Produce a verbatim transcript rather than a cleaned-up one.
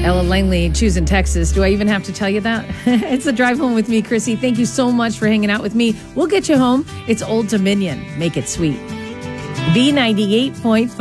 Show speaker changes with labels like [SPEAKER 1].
[SPEAKER 1] Ella Langley choosing Texas. Do I even have to tell you that? It's the drive home with me, Chrissy. Thank you so much for hanging out with me. We'll get you home. It's Old Dominion. Make it sweet. B ninety-eight point five.